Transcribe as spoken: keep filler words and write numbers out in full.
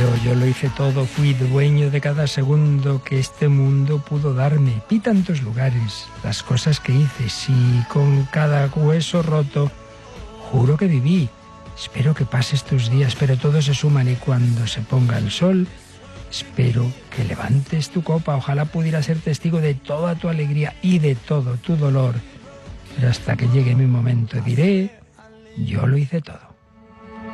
Pero yo lo hice todo, fui dueño de cada segundo que este mundo pudo darme. Vi tantos lugares, las cosas que hice, sí, con cada hueso roto. Juro que viví. Espero que pases tus días, pero todos se suman y cuando se ponga el sol, espero que levantes tu copa. Ojalá pudiera ser testigo de toda tu alegría y de todo tu dolor. Pero hasta que llegue mi momento diré, yo lo hice todo.